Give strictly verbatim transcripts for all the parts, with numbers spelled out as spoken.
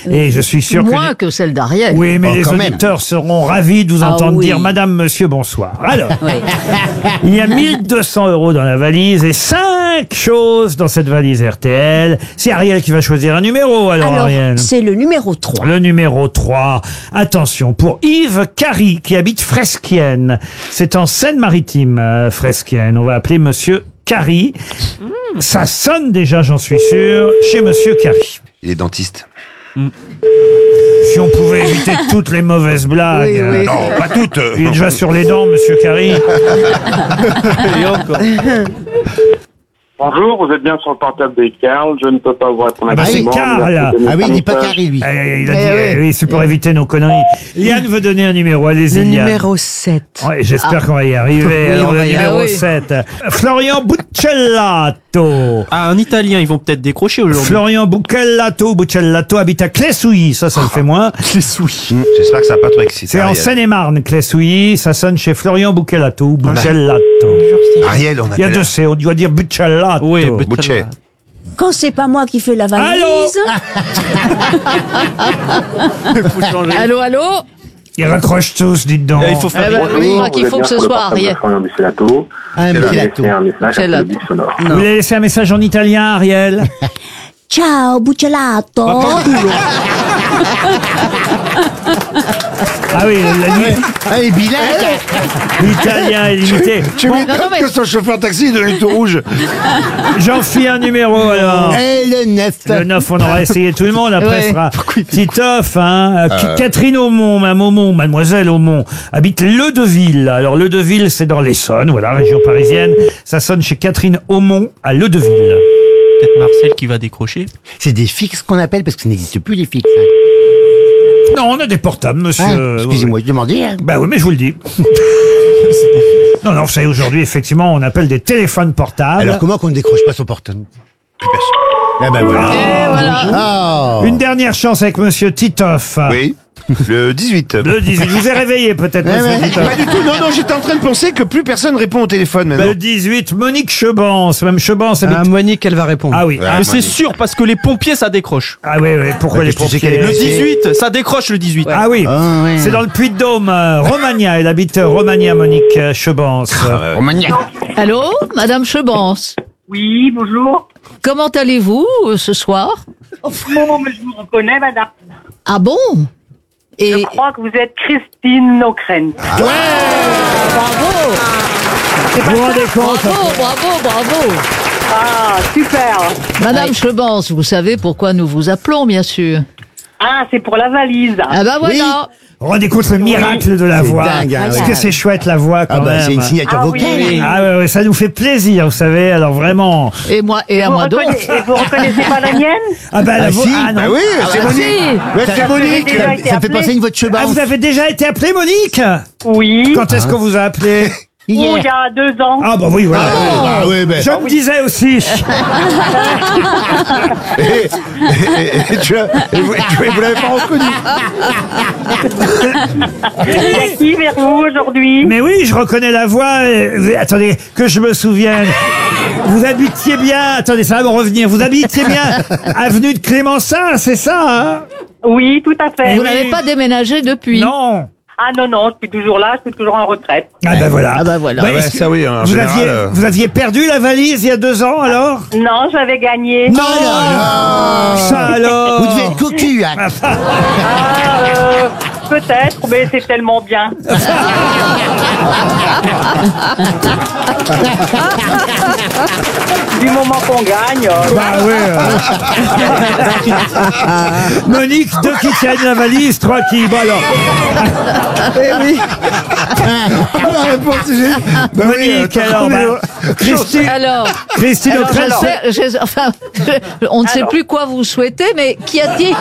Et je suis sûr Moins que... que celle d'Ariel. Oui, mais Oh, les quand même. auditeurs seront ravis de vous Ah entendre oui. dire Madame, Monsieur, bonsoir. Alors, Oui. il y a mille deux cents euros dans la valise et cinq choses dans cette valise R T L. C'est Ariel qui va choisir un numéro, alors, Alors, Ariel. c'est le numéro trois. Le numéro trois. Attention, pour Yves Carry, qui habite Fresquienne. C'est en Seine-Maritime, euh, Fresquienne. On va appeler Monsieur Carry. Ça sonne déjà, j'en suis sûr, chez Monsieur Carry. Il est dentiste. Si on pouvait éviter toutes les mauvaises blagues. Oui, oui. euh, Non, pas toutes. Il est déjà sur les dents, Monsieur Carry. Bonjour, vous êtes bien sur le portable de Karl, je ne peux pas vous répondre Ah bah, c'est actuellement, Karl. merci de Ah oui, il mes dit pas messages. Carré, lui. Eh, il a Eh dit, oui. eh oui, c'est pour éviter nos conneries. Liane veut donner un numéro, allez-y. Le Liane. numéro sept. Ouais, j'espère qu'on va y arriver. Oui, Alors, on le va y numéro arriver. sept. Florian Buccellato. Ah, un Italien, ils vont peut-être décrocher aujourd'hui. Florian Buccellato. Buccellato habite à Clessouilly. Ça, ça le fait moins. Les souris. Hum, J'espère que ça n'a pas trop excité. C'est en Ariel. Seine-et-Marne, Clessouilly. Ça sonne chez Florian Buccellato. Buccellato. Ariel, on Il y a appelle. deux C, on doit dire Buccellato. Oui, Boucher. Quand c'est pas moi qui fais la valise, Allô, allô. Ils raccrochent tous, dites donc. Il faut faire Eh ben, des- oui, je crois vous qu'il êtes faut bien que ce sur le soit portable de Ariel. Florian Buccellato. Un J'ai petit laissé lato. un message avec Buccellato. le bip sonore. Vous voulez laisser un message en italien, Ariel? ciao buccellato. Ah oui, la nuit. Ah, et bilingue. L'italien est limité. Tu non, non, mais- que son chauffeur taxi de tout rouge. J'en fis un numéro, alors. Et le neuf. Le neuf, on aura essayé tout le monde. Après, Ouais. ce sera Titoff, hein. Euh, Catherine Aumont, Mme Aumont, Mademoiselle Aumont, habite Ledeville. Alors, Ledeville, c'est dans l'Essonne, voilà, région parisienne. Ça sonne chez Catherine Aumont à Ledeville. Peut-être Marcel qui va décrocher. C'est des fixes qu'on appelle parce que ça n'existe plus les fixes. Non, on a des portables, monsieur. Ah, excusez-moi, je demandais. Hein. Bah oui, mais je vous le dis. Non, non, vous savez, aujourd'hui, effectivement, on appelle des téléphones portables. Alors comment qu'on ne décroche pas son portable? Plus personne. Ah ben voilà. Et voilà. Oh. Une dernière chance avec monsieur Titoff. Oui. Le dix-huit. Le dix-huit. Je vous ai réveillé, peut-être, Ouais, monsieur ouais. Titoff. Pas du tout. Non, non, j'étais en train de penser que plus personne répond au téléphone maintenant. Le dix-huit, Monique Chebance. Même Chebance habite... Ah, Monique, elle va répondre. Ah oui. Ouais. Ah, Mais c'est sûr, parce que les pompiers, ça décroche. ah oui, oui. Pourquoi Ouais, les tu sais pompiers qu'elle est Le Merci. dix-huit, ça décroche le dix-huit. Ah oui. Ah, ouais. C'est dans le Puy-de-Dôme. euh, Romagna. Elle habite euh, Romagna, Monique euh, Chebance. Ah, Allô, Madame Chebance. Oui, bonjour. Comment allez-vous euh, ce soir? Oh, non, mais je vous reconnais, madame. Ah bon? Et Je crois que vous êtes Christine Ockrent. bravo, Vous vous rendez compte? bravo, bravo, bravo. Ah, super. Madame Chebance, vous savez pourquoi nous vous appelons, bien sûr. Ah, c'est pour la valise. Ah bah voilà. Vous vous rendez compte le miracle de la C'est voix? dingue, hein, Est-ce ouais. que c'est chouette la voix quand Ah bah même? c'est une signature Ah oui, vocale. oui. Ah ouais, ouais, ça nous fait plaisir, vous savez. Alors vraiment. Et moi, et à Vous, moi donc. reconnais- et vous reconnaissez pas la mienne? Ah bah, la Ah vo- si. ah, non. Bah oui, c'est Ah, Monique. si. Ouais, c'est Monique. déjà Ça, été ça me fait appelé. penser à une voix de Ah, cheval. vous avez déjà été appelé, Monique? Oui. Quand est-ce qu'on vous a appelé? Oh, il y a deux ans. Ah bah oui, voilà. Ah oui, ben. Je me disais aussi. Et, et- et tu l'as- et vous, tu- vous l'avez pas reconnu. Il y a qui vers vous aujourd'hui? Mais oui, je reconnais la voix. euh, Attendez, que je me souvienne. Vous habitiez bien. Attendez, ça va me revenir. Vous habitiez bien avenue de Clémenceau, c'est ça, hein? Oui, tout à fait. Vous oui. n'avez pas déménagé depuis? Non. Ah non, non, je suis toujours là, je suis toujours en retraite. Ah ben voilà. Ah bah voilà. Ouais, Ouais, est-ce que ça oui, en vous, général, aviez, euh. vous aviez perdu la valise il y a deux ans alors? Non, j'avais gagné. Non. là Ça alors. Vous devez être cocu, hein. Ah, euh, peut-être, mais c'est tellement bien. Du moment qu'on gagne. euh, Bah ouais. euh. Monique, deux qui tiennent la valise, trois qui. Bon alors. La réponse, c'est génial. Bah oui, Monique, euh, alors. bah, Christine, Alors, Christine alors, O'Krent, je sais- je- enfin, je- on ne sait Alors. plus quoi vous souhaitez, mais qu'y a-t-il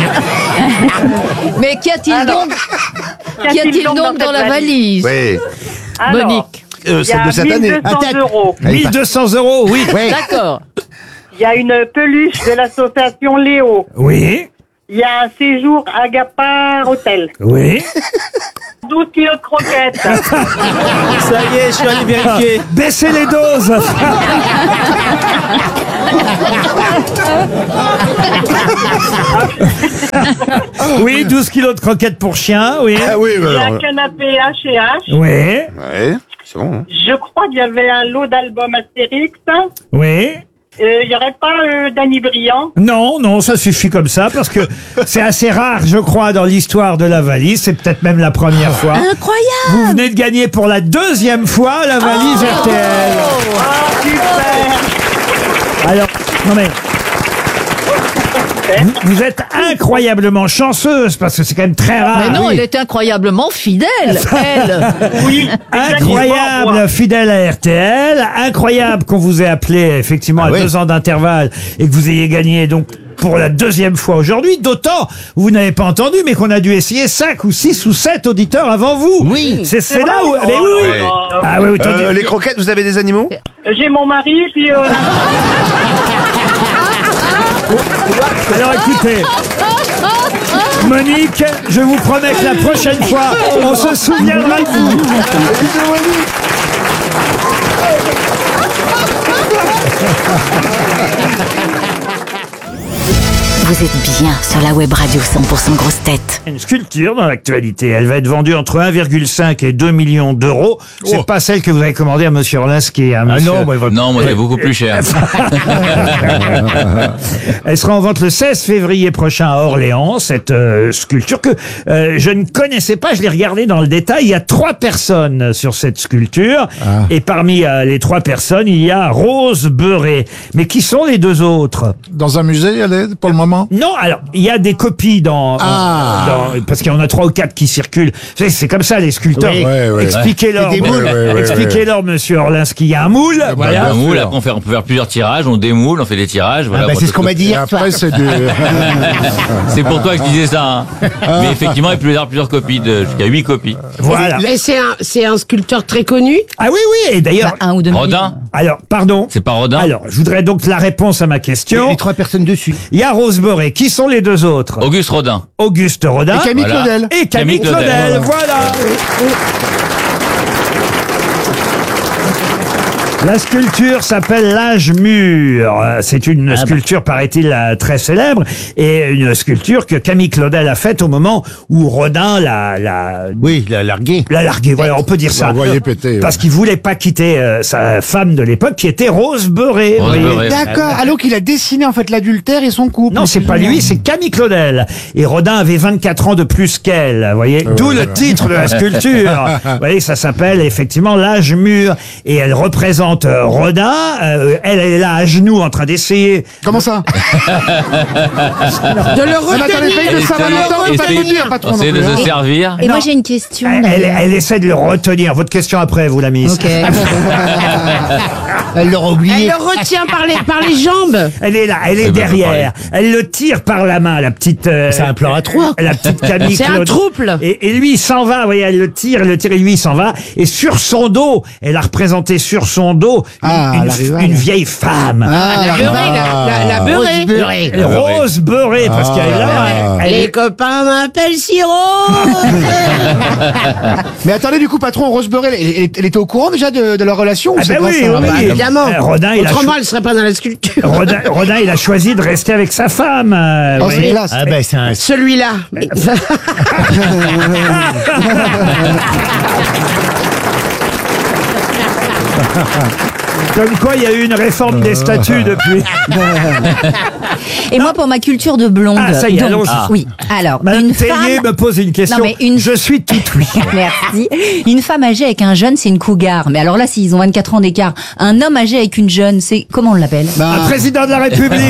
Mais qu'y a-t-il Alors. donc Qu'y a-t-il donc dans la valise, Oui. Alors, Monique? Euh, il y celle a de cette année. mille deux cents Attends. euros. mille deux cents euros, oui. Ouais. D'accord. Il y a une peluche de l'association Léo. Oui. Il y a un séjour à Gapar Hôtel. Oui. douze kilos de croquettes. Ça y est, je suis allé vérifier. Baissez les doses. Oui, douze kilos de croquettes pour chien, oui. Ah oui, bah J'ai un alors. canapé H et H. Oui, Ouais, c'est bon. hein. Je crois qu'il y avait un lot d'albums Astérix. oui. Euh, Il n'y aurait pas euh, Danny Briand. Non, non, ça suffit comme ça, parce que c'est assez rare, je crois, dans l'histoire de la valise. C'est peut-être même la première fois. Incroyable. Vous venez de gagner pour la deuxième fois la valise R T L. Ah, super. Alors, non mais... Vous, vous êtes incroyablement chanceuse, parce que c'est quand même très rare. Mais non, Oui. elle est incroyablement fidèle, elle. Oui. Incroyable, fidèle à R T L. Incroyable qu'on vous ait appelé, effectivement, Ah à oui. deux ans d'intervalle et que vous ayez gagné, donc, pour la deuxième fois aujourd'hui. D'autant, vous n'avez pas entendu, mais qu'on a dû essayer cinq ou six ou sept auditeurs avant vous. Oui. C'est c'est là où... vrai Mais oui, oui. Ouais. Ah oui, oui, attendez. Euh, les croquettes, vous avez des animaux? J'ai mon mari, puis... Euh, Alors écoutez, Monique, je vous promets que la prochaine fois, on se souviendra de vous. Vous êtes bien sur la web radio cent pour cent grosse tête. Une sculpture dans l'actualité. Elle va être vendue entre un virgule cinq et deux millions d'euros. C'est Oh. pas celle que vous avez commandée à Monsieur Orlinski. Hein, Ah monsieur. non, bah, il va- Non, moi, c'est beaucoup plus cher. Elle sera en vente le seize février prochain à Orléans, cette euh, sculpture que euh, je ne connaissais pas, je l'ai regardée dans le détail. Il y a trois personnes sur cette sculpture. Ah. Et parmi euh, les trois personnes, il y a Rose Beurré. Mais qui sont les deux autres? Dans un musée, elle est, pour le moment? Non, alors, il y a des copies dans... Ah. dans- parce qu'il y en a trois ou quatre qui circulent. Vous savez, c'est comme ça, les sculpteurs. Oui. Ouais, ouais. Expliquez-leur, C'est des moules. euh, Ouais, ouais, expliquez-leur, monsieur Orlinski. Il y a un moule, bah, voilà. Un bien moule, sûr. après on, fait, on peut faire plusieurs tirages, on démoule, on fait des tirages. Voilà, Ah bah, pour c'est tout- ce qu'on m'a dit tout- Et après, c'est du... C'est pour toi que je disais ça. Hein. Mais effectivement, il peut y avoir plusieurs copies, de, jusqu'à huit copies. Voilà. Mais c'est un, c'est un sculpteur très connu. Ah oui, oui, et d'ailleurs... Bah, un ou deux Rodin, Alors, pardon. c'est pas Rodin. Alors, je voudrais donc la réponse à ma question. Les trois personnes dessus. Il y a Rose Beurré. Qui sont les deux autres? Auguste Rodin. Auguste Rodin. Et Camille Voilà. Claudel. Et Camille Camille Claudel. Claudel. Voilà. La sculpture s'appelle l'âge mûr. Euh, C'est une sculpture, paraît-il, euh, très célèbre, et une sculpture que Camille Claudel a faite au moment où Rodin l'a, l'a, Oui, il a largué. l'a largué. Voilà, on peut dire ça. Envoyé péter. Parce qu'il voulait pas quitter euh, sa femme de l'époque, qui était Rose Beurré. vous Rose voyez. Beurré. D'accord. Alors qu'il a dessiné en fait l'adultère et son couple. Non, c'est pas lui, c'est Camille Claudel. Et Rodin avait vingt-quatre ans de plus qu'elle, vous voyez. D'où le titre de la sculpture. Vous voyez, ça s'appelle effectivement l'âge mûr. Et elle représente euh, Rodin. Euh, elle, elle est là à genoux en train d'essayer. Comment ça? De le Ah, mais attendez, paye de Saint-Valentin, on peut pas Essaye- le dire, patron. essaye de non plus, se hein. servir. Et moi Non. j'ai une question. Elle, elle, d'ailleurs. elle essaie de le retenir. Votre question après, vous la mise. Ok. Elle l'aura Elle oublié. le retient par les, par les jambes. Elle est là, elle est Eh ben, derrière. Elle le tire par la main, la petite. euh, C'est un plan à trois. La petite Camille C'est un Claudel. trouble. Et, et lui, il s'en va. Vous voyez, elle le tire, elle le tire, et lui, il s'en va. Et sur son dos, elle a représenté sur son dos une, Ah, une- la rivale. une vieille femme. Ah, La beurrée, la, la, la beurrée. beurrée. Elle est Rose beurrée, parce qu'elle est là. Elle, elle Les est- copains m'appellent Siro. Mais attendez, du coup, patron, Rose Beurré, elle, elle- elle était au courant déjà de, de leur relation ou Ah c'est ben grâce oui, à- oui, oui. Évidemment. Euh, Rodin, il a Autrement, cho- elle serait pas dans la sculpture. Rodin, Rodin, il a choisi de rester avec sa femme. euh, Oh, vous c'est voyez. classe. Ah ben, c'est un... Celui-là. Comme quoi, il y a eu une réforme des statuts depuis. Et moi pour ma culture de blonde. Ah, ça y est, donc, allons-y. oui. Alors, Madame une Tellier femme. me pose une question. Non, mais une- Je suis tout oui. Merci. Une femme âgée avec un jeune, c'est une cougar. Mais alors là, s'ils ont vingt-quatre ans d'écart, un homme âgé avec une jeune, c'est comment on l'appelle? Un président de la République.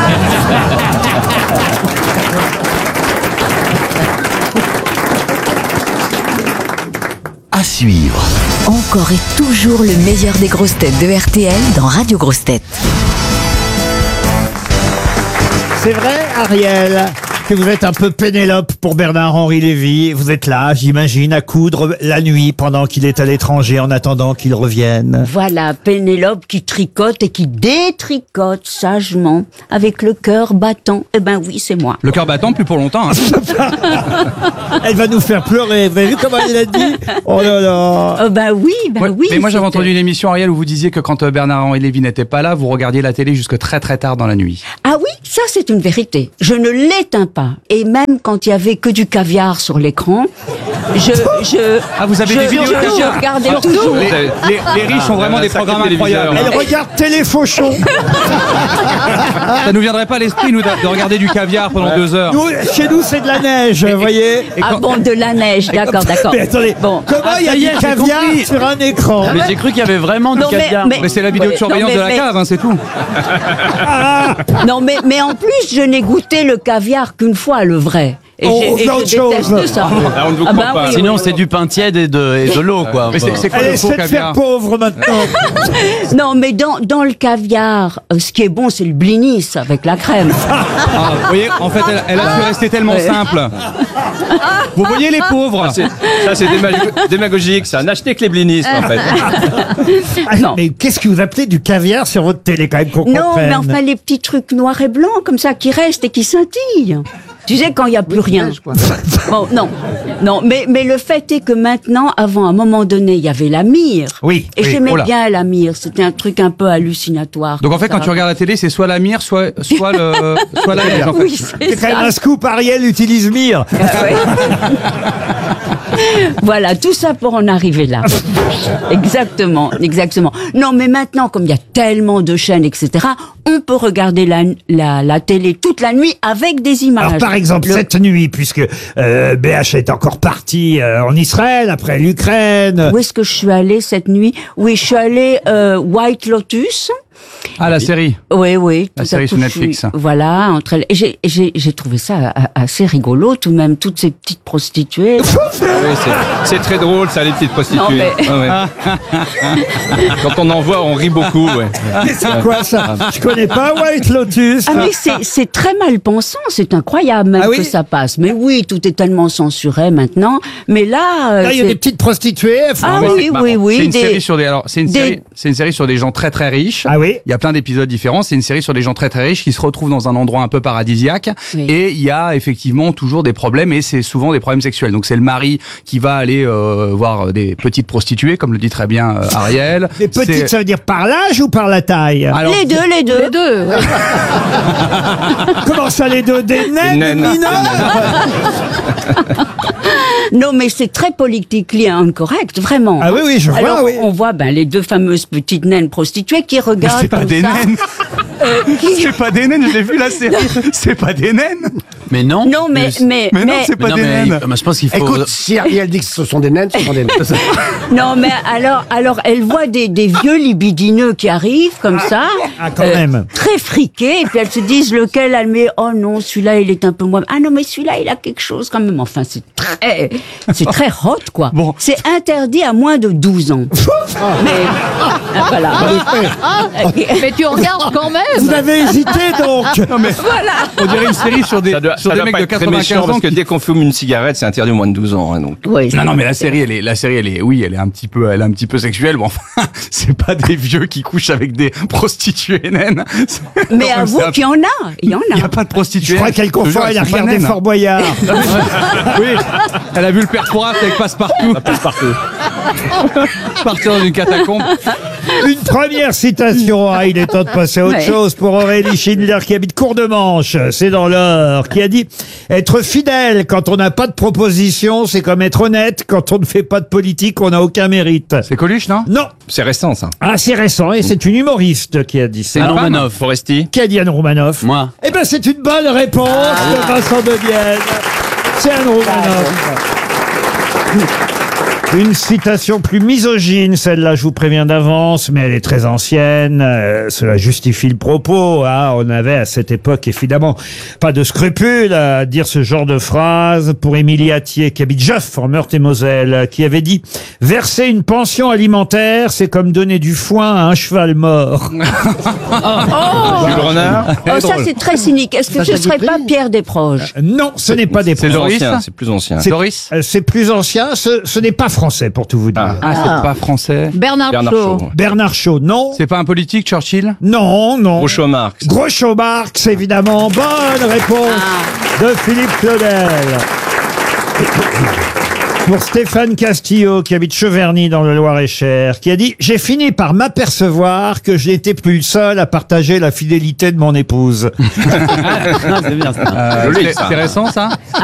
À suivre. Encore et toujours le meilleur des grosses têtes de R T L dans Radio Grosses Têtes. C'est vrai, Ariel. que vous êtes un peu Pénélope pour Bernard-Henri Lévy. Vous êtes là, j'imagine, à coudre la nuit pendant qu'il est à l'étranger en attendant qu'il revienne. Voilà, Pénélope qui tricote et qui détricote sagement avec le cœur battant. Eh ben oui, c'est moi. Le cœur battant, plus pour longtemps. Hein. Elle va nous faire pleurer. Vous avez vu comment elle a dit? Oh là là. Euh, ben oui, ben Ouais, oui. mais moi j'avais c'était- entendu une émission, Ariel, où vous disiez que quand euh, Bernard-Henri Lévy n'était pas là, vous regardiez la télé jusque très très tard dans la nuit. Ah oui, ça c'est une vérité. Je ne l'éteins pas. Et même quand il y avait que du caviar sur l'écran, je, je. Ah, vous avez je, des vidéos je, de caviar. je regardais Alors, toujours. Les, les- les riches ont vraiment des programmes incroyables. Elle regarde Téléfauchon. Ça nous viendrait pas à l'esprit, nous, de, de regarder du caviar pendant deux heures. Nous, chez nous, c'est de la neige, vous voyez. Ah bon, de la neige, d'accord, d'accord. Mais attendez, Bon. comment Ah, il y a ça y du est, j'ai caviar compris. sur un écran? Mais j'ai cru qu'il y avait vraiment du Non, mais- caviar. mais- Mais c'est la vidéo de Ouais, surveillance non, mais- de la mais- cave, hein, c'est tout. Non, mais, mais en plus, je n'ai goûté le caviar qu'une fois, le vrai. Et Oh, j'ai- et autre je chose. déteste ça. Ah, on ne vous Ah croit bah pas. oui, Sinon, oui, c'est oui. du pain tiède et de, et de l'eau, quoi. Mais c'est c'est quoi Elle le faux essaie de faire caviar? pauvre maintenant. Non, mais dans, dans le caviar, euh, ce qui est bon, c'est le blinis avec la crème. Ah, vous voyez, en fait, elle, elle a su rester tellement Ouais. simple. Vous voyez les pauvres. C'est- Ça, c'est déma- démagogique, ça. N'achetez que les blinistes, en fait. Ah, Non. Mais qu'est-ce que vous appelez du caviar sur votre télé quand même qu'on Non, comprenne? mais enfin, les petits trucs noirs et blancs, comme ça, qui restent et qui scintillent. Tu sais, quand il n'y a plus rien. Bon, non, non, mais, mais le fait est que maintenant, avant, à un moment donné, il y avait la myrrhe. Oui, Et oui, j'aimais oh là. bien la myrrhe. C'était un truc un peu hallucinatoire. Donc en fait, Ça quand tu regardes la télé, c'est soit la myrrhe, soit, soit, le, soit la neige. En fait. Oui, c'est C'est quand même ça. un scoop, Ariel utilise Mire. Ah ouais. Voilà, tout ça pour en arriver là. Exactement, exactement. Non, mais maintenant, comme il y a tellement de chaînes, et cetera, on peut regarder la, la, la télé toute la nuit avec des images. Alors par exemple, Le- cette nuit, puisque euh, B H est encore parti euh, en Israël, après l'Ukraine. Où est-ce que je suis allée cette nuit? Oui, je suis allée euh, White Lotus. Ah, la série. Oui, oui. La tout à série coup, sur je Netflix. suis- voilà, entre elles. Et j'ai- et j'ai j'ai trouvé ça a- assez rigolo, tout de même, toutes ces petites prostituées. Oui, c'est- c'est très drôle, ça, les petites prostituées. Non, mais- Ouais, ouais. Quand on en voit, on rit beaucoup. Ouais. Mais c'est quoi ça? Je connais pas White Lotus. Ah mais c'est c'est très mal pensant, c'est incroyable même Ah oui que ça passe. Mais oui, tout est tellement censuré maintenant. Mais là, euh, Là, il y a c'est- des petites prostituées. elles font- Ah mais oui, c'est marrant. oui, oui, C'est une des- série sur des. Alors, c'est une des- série. C'est une série sur des gens très très riches. Ah oui. Il y a plein d'épisodes différents. C'est une série sur des gens très très riches qui se retrouvent dans un endroit un peu paradisiaque. Oui. Et il y a effectivement toujours des problèmes et c'est souvent des problèmes sexuels. Donc c'est le mari qui va aller euh, voir des petites prostituées, comme le dit très bien euh, Ariel. Les petites, C'est- ça veut dire par l'âge ou par la taille? Alors, les deux, les deux. Les deux. ouais. Comment ça, les deux? Des naines naines. mineures? Non, mais c'est très politiquement incorrect, vraiment. Ah oui, oui, je vois, Alors, oui. on voit ben, les deux fameuses petites naines prostituées qui Mais regardent c'est pas comme des ça. naines. Euh, qui- C'est pas des naines. J'ai vu la série. C'est pas des naines. Mais non. Non, mais, mais, Mais non, c'est Mais pas non, des mais, naines. mais je pense qu'il faut. Écoute, si Ariel dit que ce sont des naines, ce sont des naines. non, mais alors, alors, elle voit des, des vieux libidineux qui arrivent comme ça. Ah, quand même. Très friqués, et puis elles se disent lequel elle met. Oh non, celui-là, il est un peu moins. Ah non, mais celui-là, il a quelque chose quand même. Enfin, c'est très, c'est très hot, quoi. Bon. C'est interdit à moins de douze ans. mais, ah, voilà. Mais tu regardes quand même. Vous avez hésité donc. Non, mais on dirait une série sur des, Ça doit, sur ça des doit mecs pas de être très quatre-vingt-quinze méchant, ans parce que qui- dès qu'on fume une cigarette, c'est interdit au moins de douze ans. Hein, donc. Oui, Non, non, mais la série, elle est, la série, elle est, oui, elle est un petit peu, elle est un petit peu sexuelle. Bon, enfin, c'est pas des vieux qui couchent avec des prostituées naines. C'est- mais non, avoue c'est un- qu'il y en a. Il y en Il n'y a a. pas de prostituées. Je crois qu'elle Je te confond, jure, elle a elles sont pas regardé naines. Fort Boyard. Oui, elle a vu le père Fouras avec Passepartout. Partout. Partir dans une catacombe. Une première citation. Ah, il est temps de passer à autre Ouais. chose pour Aurélie Schindler qui habite Cour-de-Manche. C'est dans l'Eure. Qui a dit être fidèle quand on n'a pas de proposition, c'est comme être honnête quand on ne fait pas de politique, on n'a aucun mérite. C'est Coluche, non? Non. C'est récent, ça. Ah, c'est récent et c'est une humoriste qui a dit ça. Anne Romanoff. Foresti. Qui a dit Anne Romanoff? Moi. Eh ben, c'est une bonne réponse de Vincent Dedienne. C'est Anne Romanoff. Une citation plus misogyne, celle-là, je vous préviens d'avance, mais elle est très ancienne. Euh, cela justifie le propos. Hein. On avait à cette époque, évidemment, pas de scrupules à dire ce genre de phrase. Pour Émilie Attier, qui habite Joff, en Meurthe-et-Moselle, qui avait dit « Verser une pension alimentaire, c'est comme donner du foin à un cheval mort. » Oh, Jules Renard. oh ça c'est très cynique. Est-ce que Ça, ce ça serait déprime. pas Pierre Desproges? Euh, Non, ce n'est pas des C'est plus Doris, ancien. ça C'est plus ancien. C'est- Doris Euh, C'est plus ancien, ce, ce n'est pas français, pour tout vous dire. Ah. Ah, c'est pas français. Bernard, Bernard Shaw. Shaw. Bernard Shaw, non. C'est pas un politique, Churchill? Non, non. Groucho Marx. Groucho Marx, évidemment. Bonne réponse de Philippe Claudel. Pour Stéphane Castillo, qui habite Cheverny dans le Loir-et-Cher, qui a dit « J'ai fini par m'apercevoir que je n'étais plus le seul à partager la fidélité de mon épouse. » Euh, Joli, c'est ça. c'est récent, ça?